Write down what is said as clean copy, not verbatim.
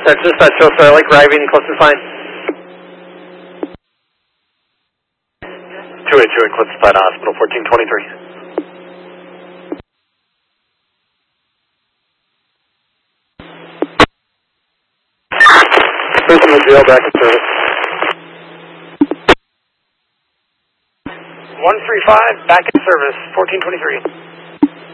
Texas, that's Joe Starlight, arriving close to fine. 282 Eclipse Planet Hospital, 1423. Person with jail back in service. 135, back in service, 1423.